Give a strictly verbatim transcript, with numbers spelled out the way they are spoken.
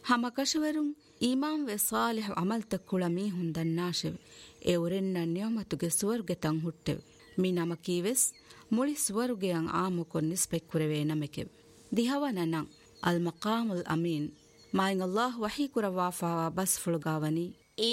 ಹಮಕಶವರುಂ ಈಮಾನ್ ವೆ Solih Amal ತಕ್ಕುಳ ಮೀಹುನ್ ದನ್ನಾಶೆವೆ A ಉರೆನ್ನ ನಿಯಮತುಗೆ ಸುವರ್ಗೆ ತಂ ಹುಟ್ಟೆವೆ me ನಮಕೀವೆಸ್ ಮುಳಿ ಸುವರ್ಗೆ ಅಂ ಆಮುಕೊನ್ ನಿಸ್ಪೆಕ್ಕುರೆವೆ ನಮೆಕೆವೆ ದಿಹವನನಂ ಅಲ್ ಮಕಾಮುಲ್ Amin main ಅಲ್ಲಾಹ್ ವಹಿ ಕುರವಾಫಾವ bus ಫುಳುಗಾವನಿ